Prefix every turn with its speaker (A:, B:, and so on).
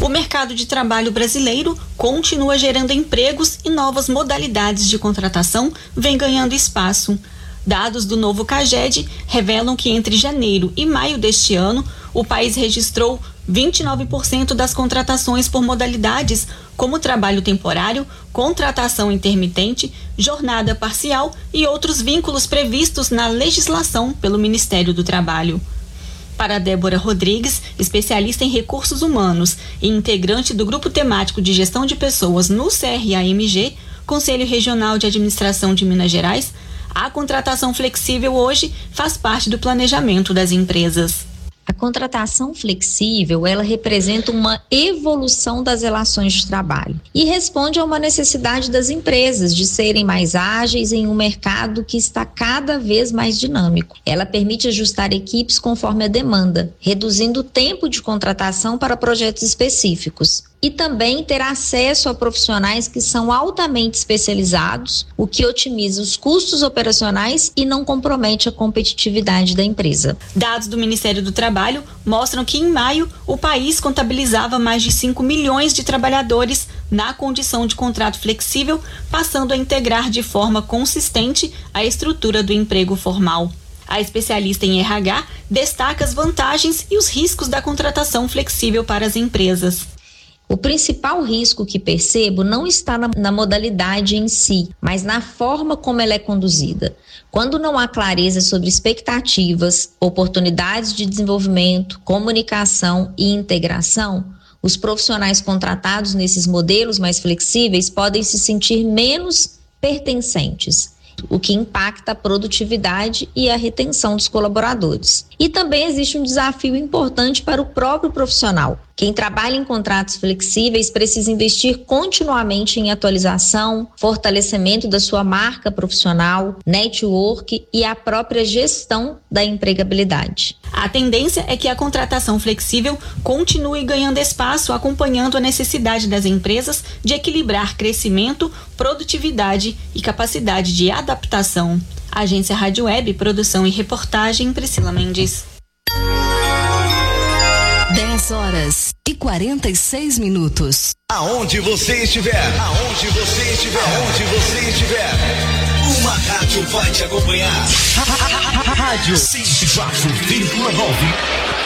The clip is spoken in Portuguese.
A: O mercado de trabalho brasileiro continua gerando empregos e novas modalidades de contratação vêm ganhando espaço. Dados do novo CAGED revelam que entre janeiro e maio deste ano, o país registrou 29% das contratações por modalidades, como trabalho temporário, contratação intermitente, jornada parcial e outros vínculos previstos na legislação pelo Ministério do Trabalho. Para Débora Rodrigues, especialista em recursos humanos e integrante do Grupo Temático de Gestão de Pessoas no CRAMG, Conselho Regional de Administração de Minas Gerais, a contratação flexível hoje faz parte do planejamento das empresas.
B: A contratação flexível, ela representa uma evolução das relações de trabalho e responde a uma necessidade das empresas de serem mais ágeis em um mercado que está cada vez mais dinâmico. Ela permite ajustar equipes conforme a demanda, reduzindo o tempo de contratação para projetos específicos. E também ter acesso a profissionais que são altamente especializados, o que otimiza os custos operacionais e não compromete a competitividade da empresa.
A: Dados do Ministério do Trabalho mostram que em maio o país contabilizava mais de 5 milhões de trabalhadores na condição de contrato flexível, passando a integrar de forma consistente a estrutura do emprego formal. A especialista em RH destaca as vantagens e os riscos da contratação flexível para as empresas.
B: O principal risco que percebo não está na modalidade em si, mas na forma como ela é conduzida. Quando não há clareza sobre expectativas, oportunidades de desenvolvimento, comunicação e integração, os profissionais contratados nesses modelos mais flexíveis podem se sentir menos pertencentes, o que impacta a produtividade e a retenção dos colaboradores. E também existe um desafio importante para o próprio profissional. Quem trabalha em contratos flexíveis precisa investir continuamente em atualização, fortalecimento da sua marca profissional, network e a própria gestão da empregabilidade.
A: A tendência é que a contratação flexível continue ganhando espaço, acompanhando a necessidade das empresas de equilibrar crescimento, produtividade e capacidade de adaptação. Agência Rádio Web, produção e reportagem, Priscila Mendes.
C: 10h46.
D: Aonde você estiver, uma rádio vai te acompanhar. Rádio 104,9